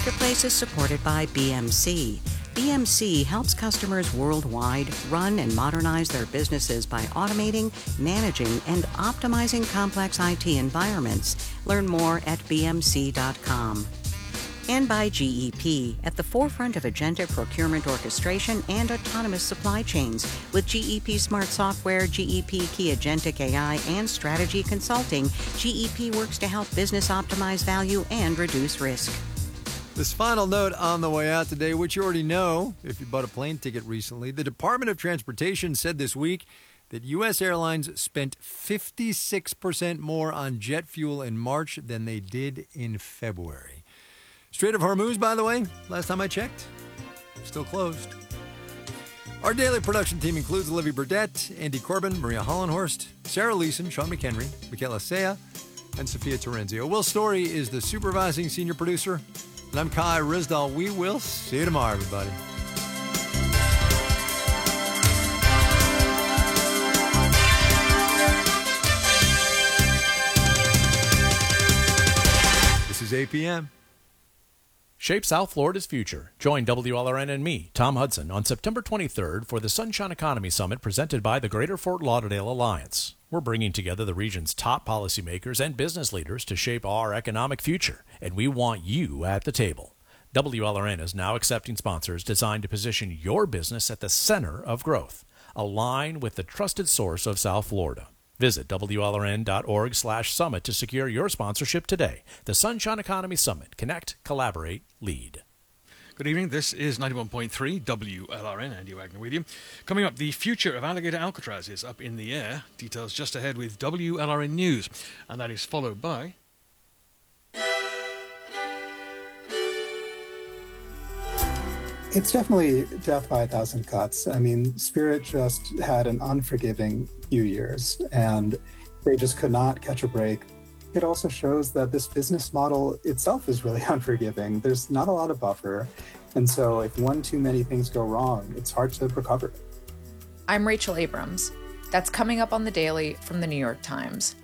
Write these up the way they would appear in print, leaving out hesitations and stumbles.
Marketplace is supported by BMC. BMC helps customers worldwide run and modernize their businesses by automating, managing, and optimizing complex IT environments. Learn more at bmc.com. And by GEP, at the forefront of agentic procurement orchestration and autonomous supply chains. With GEP Smart Software, GEP Key Agentic AI, and Strategy Consulting, GEP works to help business optimize value and reduce risk. This final note on the way out today, which you already know if you bought a plane ticket recently, the Department of Transportation said this week that U.S. airlines spent 56% more on jet fuel in March than they did in February. Strait of Hormuz, by the way, last time I checked, still closed. Our daily production team includes Olivia Burdett, Andy Corbin, Maria Hollenhorst, Sarah Leeson, Sean McHenry, Michaela Sea, and Sophia Terenzio. Will Story is the supervising senior producer, and I'm Kai Rizdal. We will see you tomorrow, everybody. This is APM. Shape South Florida's future. Join WLRN and me, Tom Hudson, on September 23rd for the Sunshine Economy Summit presented by the Greater Fort Lauderdale Alliance. We're bringing together the region's top policymakers and business leaders to shape our economic future, and we want you at the table. WLRN is now accepting sponsors designed to position your business at the center of growth. Align with the trusted source of South Florida. Visit WLRN.org/summit to secure your sponsorship today. The Sunshine Economy Summit. Connect, collaborate, lead. Good evening. This is 91.3 WLRN. Andy Wagner with you. Coming up, the future of Alligator Alcatraz is up in the air. Details just ahead with WLRN News. And that is followed by... It's definitely death by a thousand cuts. I mean, Spirit just had an unforgiving few years, and they just could not catch a break. It also shows that this business model itself is really unforgiving. There's not a lot of buffer, and so if one too many things go wrong, it's hard to recover. I'm Rachel Abrams. That's coming up on The Daily from the New York Times.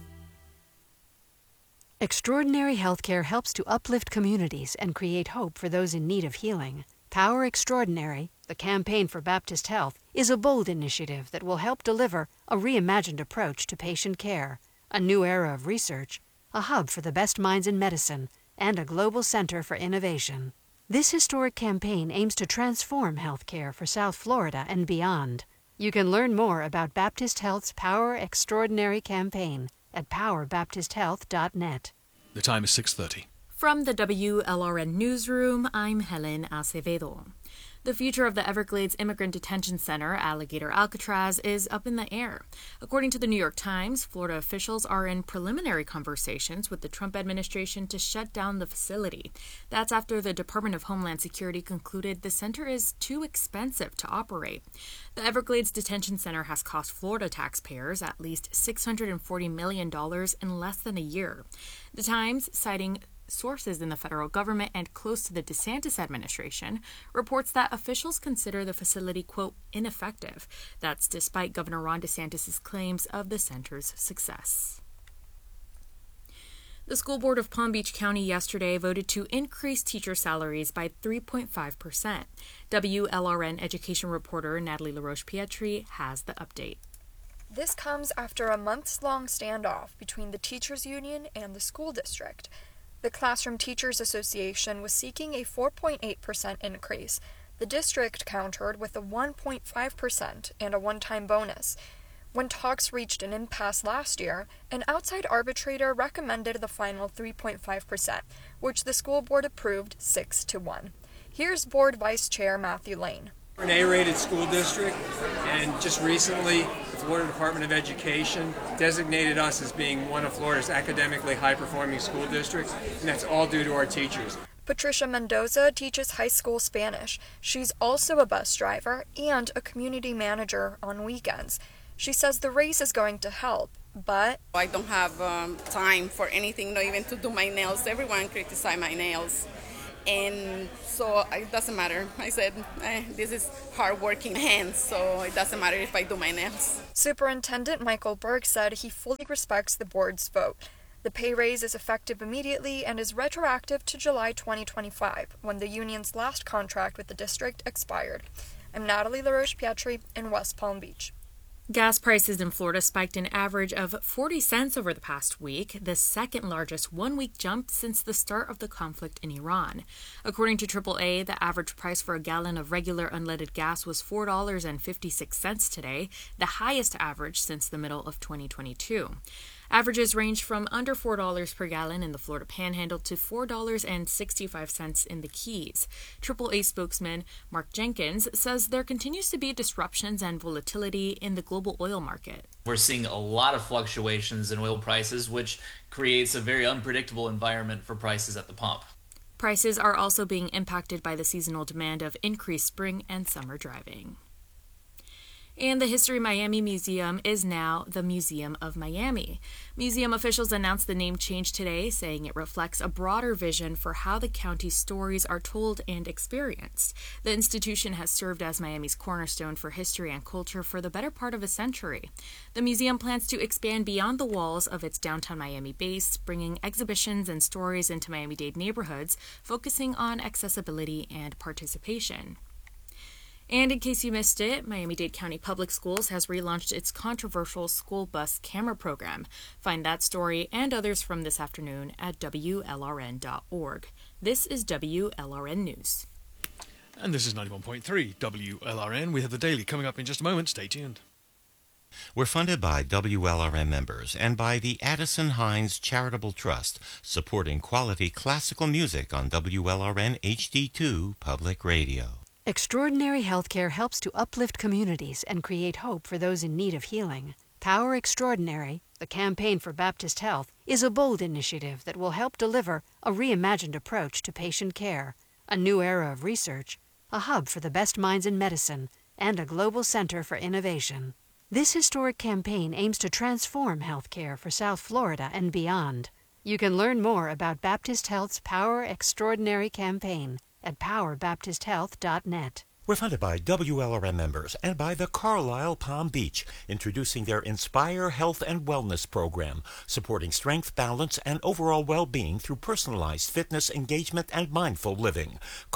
Extraordinary Healthcare helps to uplift communities and create hope for those in need of healing. Power Extraordinary, the campaign for Baptist Health, is a bold initiative that will help deliver a reimagined approach to patient care, a new era of research, a hub for the best minds in medicine, and a global center for innovation. This historic campaign aims to transform healthcare for South Florida and beyond. You can learn more about Baptist Health's Power Extraordinary campaign at powerbaptisthealth.net. The time is 6:30. From the WLRN Newsroom, I'm Helen Acevedo. The future of the Everglades Immigrant Detention Center, Alligator Alcatraz, is up in the air. According to the New York Times, Florida officials are in preliminary conversations with the Trump administration to shut down the facility. That's after the Department of Homeland Security concluded the center is too expensive to operate. The Everglades Detention Center has cost Florida taxpayers at least $640 million in less than a year. The Times, citing sources in the federal government and close to the DeSantis administration, reports that officials consider the facility, quote, ineffective. That's despite Governor Ron DeSantis' claims of the center's success. The school board of Palm Beach County yesterday voted to increase teacher salaries by 3.5%. WLRN education reporter Natalie LaRoche-Pietri has the update. This comes after a months-long standoff between the teachers' union and the school district. The Classroom Teachers Association was seeking a 4.8% increase. The district countered with a 1.5% and a one-time bonus. When talks reached an impasse last year, an outside arbitrator recommended the final 3.5%, which the school board approved 6-1. Here's Board Vice Chair Matthew Lane. We're an A-rated school district, and just recently the Florida Department of Education designated us as being one of Florida's academically high-performing school districts, and that's all due to our teachers. Patricia Mendoza teaches high school Spanish. She's also a bus driver and a community manager on weekends. She says the raise is going to help, but I don't have time for anything, not even to do my nails. Everyone criticizes my nails. And so it doesn't matter. I said, this is hard-working hands, so it doesn't matter if I do my nails. Superintendent Michael Berg said he fully respects the board's vote. The pay raise is effective immediately and is retroactive to July 2025, when the union's last contract with the district expired. I'm Natalie LaRoche-Pietri in West Palm Beach. Gas prices in Florida spiked an average of 40 cents over the past week, the second largest one-week jump since the start of the conflict in Iran. According to AAA, the average price for a gallon of regular unleaded gas was $4.56 today, the highest average since the middle of 2022. Averages range from under $4 per gallon in the Florida Panhandle to $4.65 in the Keys. AAA spokesman Mark Jenkins says there continues to be disruptions and volatility in the global oil market. We're seeing a lot of fluctuations in oil prices, which creates a very unpredictable environment for prices at the pump. Prices are also being impacted by the seasonal demand of increased spring and summer driving. And the History Miami Museum is now the Museum of Miami. Museum officials announced the name change today, saying it reflects a broader vision for how the county's stories are told and experienced. The institution has served as Miami's cornerstone for history and culture for the better part of a century. The museum plans to expand beyond the walls of its downtown Miami base, bringing exhibitions and stories into Miami-Dade neighborhoods, focusing on accessibility and participation. And in case you missed it, Miami-Dade County Public Schools has relaunched its controversial school bus camera program. Find that story and others from this afternoon at WLRN.org. This is WLRN News. And this is 91.3 WLRN. We have the Daily coming up in just a moment. Stay tuned. We're funded by WLRN members and by the Addison Hines Charitable Trust, supporting quality classical music on WLRN HD2 Public Radio. Extraordinary Healthcare helps to uplift communities and create hope for those in need of healing. Power Extraordinary, the campaign for Baptist Health, is a bold initiative that will help deliver a reimagined approach to patient care, a new era of research, a hub for the best minds in medicine, and a global center for innovation. This historic campaign aims to transform healthcare for South Florida and beyond. You can learn more about Baptist Health's Power Extraordinary campaign at powerbaptisthealth.net. We're funded by WLRN members and by the Carlisle Palm Beach, introducing their Inspire Health and Wellness program, supporting strength, balance, and overall well-being through personalized fitness, engagement, and mindful living.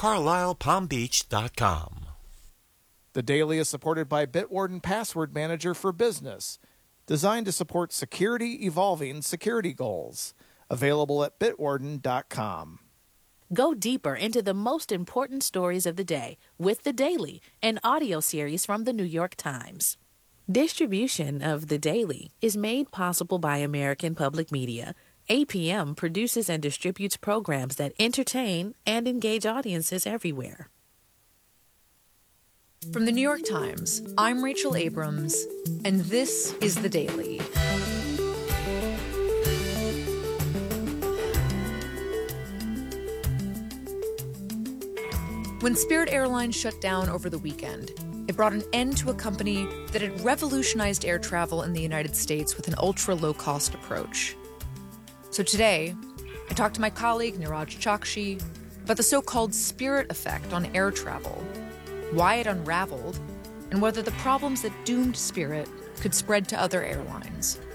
CarlislePalmBeach.com. The Daily is supported by Bitwarden Password Manager for Business, designed to support security evolving security goals. Available at bitwarden.com. Go deeper into the most important stories of the day with The Daily, an audio series from the New York Times. Distribution of The Daily is made possible by American Public Media. APM produces and distributes programs that entertain and engage audiences everywhere. From the New York Times, I'm Rachel Abrams, and this is The Daily. When Spirit Airlines shut down over the weekend, it brought an end to a company that had revolutionized air travel in the United States with an ultra-low-cost approach. So today, I talked to my colleague Niraj Chakshi about the so-called Spirit effect on air travel, why it unraveled, and whether the problems that doomed Spirit could spread to other airlines.